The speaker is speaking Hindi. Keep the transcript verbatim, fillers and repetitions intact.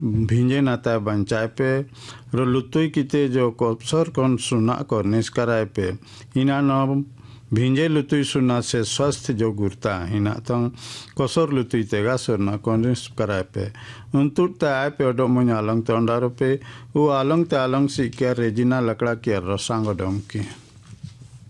भिंजे नाता बंचाए पे रो लुतुई किते जो कोपसर कौन सुना को निष्कराए पे इना न भिंजे लुतुई सुना से स्वस्थ जो गुरता हिना तंग कोसर लुतुई तेगा सुना कौन निष्कराए पे उनतुट ते आए पे ओडो मुन आलंग तोंडारो पे वो आलंग ते आलंग सी क्या रेजिना लकड़ा किया रसांग डोम की